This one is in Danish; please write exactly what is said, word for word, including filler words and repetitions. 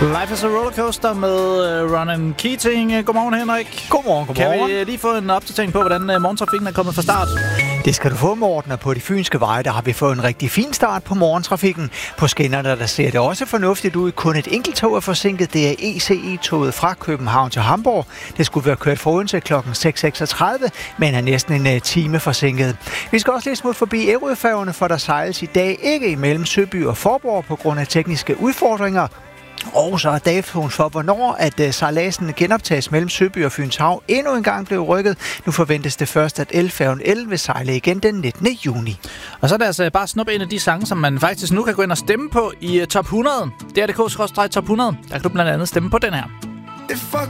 Life is a rollercoaster med uh, Ronan Keating. Godmorgen, Henrik. Godmorgen, godmorgen. Kan vi lige få en opdatering på, hvordan uh, morgentrafikken er kommet fra start? Det skal du få, Morten, og på de fynske veje, der har vi fået en rigtig fin start på morgentrafikken. På skinnerne, der ser det også fornuftigt ud. Kun et enkelt tog er forsinket. Det er E C E-toget fra København til Hamburg. Det skulle være kørt fra Odense klokken seks seksogtredive, men er næsten en uh, time forsinket. Vi skal også lige smut forbi Ærøfærgerne, for der sejles i dag ikke imellem Søby og Forborg på grund af tekniske udfordringer. Og så er datoen for, hvornår at uh, sejladsen genoptages mellem Søby og Fynshav endnu en gang blev rykket. Nu forventes det først, at Elfærgen El vil sejle igen den nittende juni. Og så er det altså bare snuppe en af de sange, som man faktisk nu kan gå ind og stemme på i uh, top hundrede. D R D K skråstreg top hundrede. Der kan du blandt andet stemme på den her. If I